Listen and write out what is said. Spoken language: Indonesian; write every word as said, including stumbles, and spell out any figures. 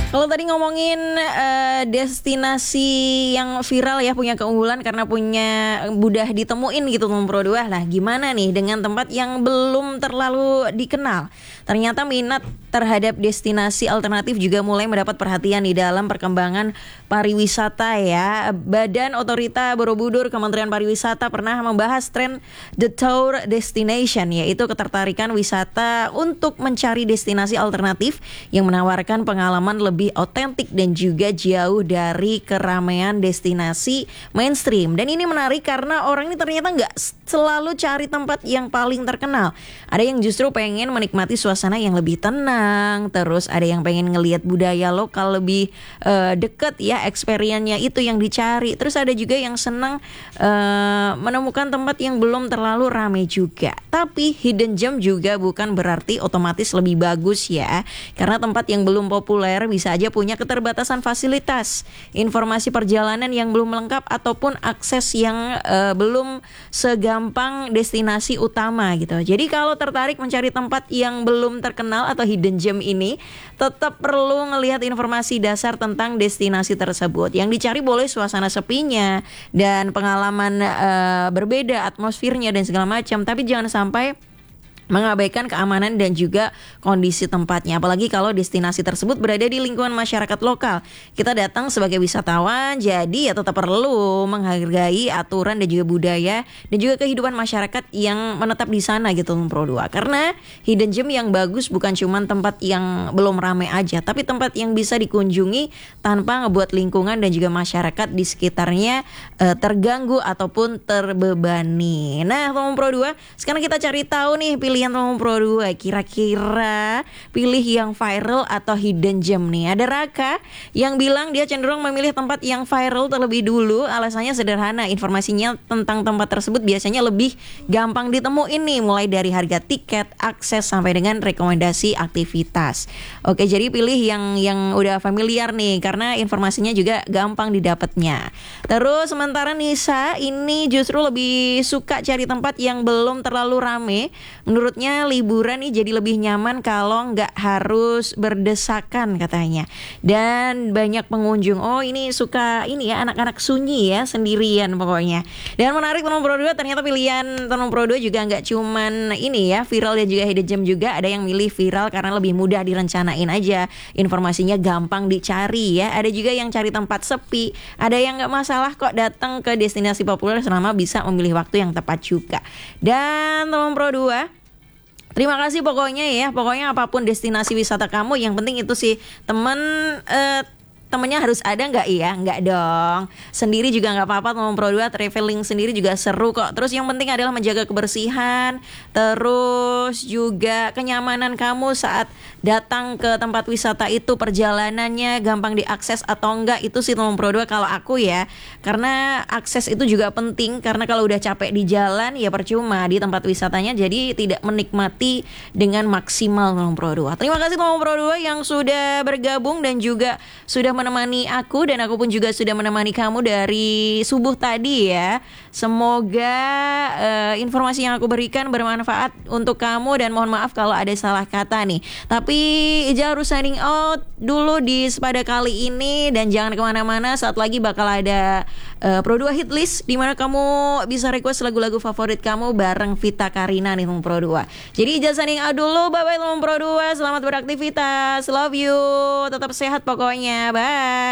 Kalau tadi ngomongin eh, destinasi yang viral ya, punya keunggulan karena punya mudah ditemuin gitu teman Pro dua. Nah, gimana nih dengan tempat yang belum terlalu dikenal? Ternyata minat terhadap destinasi alternatif juga mulai mendapat perhatian di dalam perkembangan pariwisata ya. Badan Otorita Borobudur Kementerian Pariwisata pernah membahas tren The Tour Destination, yaitu ketertarikan wisata untuk mencari destinasi alternatif yang menawarkan pengalaman lebih otentik dan juga jauh dari keramaian destinasi mainstream. Dan ini menarik karena orang ini ternyata nggak selalu cari tempat yang paling terkenal. Ada yang justru pengen menikmati suasana yang lebih tenang, terus ada yang pengen ngelihat budaya lokal lebih uh, deket ya, experience-nya itu yang dicari. Terus ada juga yang senang uh, menemukan tempat yang belum terlalu ramai juga. Tapi hidden gem juga bukan berarti otomatis lebih bagus ya, karena tempat yang belum populer bisa aja punya keterbatasan fasilitas, informasi perjalanan yang belum lengkap, ataupun akses yang uh, belum segampang destinasi utama gitu. Jadi kalau tertarik mencari tempat yang belum terkenal atau hidden gem ini, tetap perlu ngelihat informasi dasar tentang destinasi tersebut. Yang dicari boleh suasana sepinya dan pengalaman uh, berbeda, atmosfernya dan segala macam, tapi jangan sampai mengabaikan keamanan dan juga kondisi tempatnya. Apalagi kalau destinasi tersebut berada di lingkungan masyarakat lokal. Kita datang sebagai wisatawan, jadi ya tetap perlu menghargai aturan dan juga budaya dan juga kehidupan masyarakat yang menetap di sana gitu Pro dua. Karena hidden gem yang bagus bukan cuma tempat yang belum ramai aja, tapi tempat yang bisa dikunjungi tanpa ngebuat lingkungan dan juga masyarakat di sekitarnya eh, terganggu ataupun terbebani. Nah, Pro dua, sekarang kita cari tahu nih pilih yang teman Pro dua, kira-kira pilih yang viral atau hidden gem nih. Ada Raka yang bilang dia cenderung memilih tempat yang viral terlebih dulu. Alasannya sederhana, informasinya tentang tempat tersebut biasanya lebih gampang ditemuin nih, mulai dari harga tiket, akses, sampai dengan rekomendasi aktivitas. Oke, jadi pilih yang yang udah familiar nih, karena informasinya juga gampang didapatnya. Terus sementara Nisa ini justru lebih suka cari tempat yang belum terlalu rame. Menurutnya liburan nih jadi lebih nyaman kalau nggak harus berdesakan katanya. Dan banyak pengunjung. Oh, ini suka ini ya, anak-anak sunyi ya, sendirian pokoknya. Dan menarik teman Pro dua, ternyata pilihan teman Pro dua juga nggak cuman ini ya, viral dan juga hidden gem juga. Ada yang milih viral karena lebih mudah direncanain aja, informasinya gampang dicari ya. Ada juga yang cari tempat sepi. Ada yang nggak masalah kok datang ke destinasi populer selama bisa memilih waktu yang tepat juga. Dan teman Pro dua, terima kasih pokoknya ya. Pokoknya apapun destinasi wisata kamu, yang penting itu sih temen eh, temennya harus ada nggak ya? Nggak dong. Sendiri juga nggak apa-apa teman Pro dua, traveling sendiri juga seru kok. Terus yang penting adalah menjaga kebersihan, terus juga kenyamanan kamu saat datang ke tempat wisata itu, perjalanannya gampang diakses atau enggak, itu sih teman Pro dua kalau aku ya. Karena akses itu juga penting, karena kalau udah capek di jalan ya percuma di tempat wisatanya, jadi tidak menikmati dengan maksimal teman Pro dua. Terima kasih teman Pro dua yang sudah bergabung dan juga sudah menemani aku, dan aku pun juga sudah menemani kamu dari subuh tadi ya. Semoga uh, informasi yang aku berikan bermanfaat untuk kamu, dan mohon maaf kalau ada salah kata nih. Tapi Ija harus signing out dulu di pada kali ini, dan jangan kemana-mana, saat lagi bakal ada uh, Pro dua Hit List, dimana kamu bisa request lagu-lagu favorit kamu bareng Vita Karina nih teman Pro dua. Jadi Ija signing out dulu, bye-bye teman Pro dua, selamat beraktivitas, love you, tetap sehat pokoknya, bye.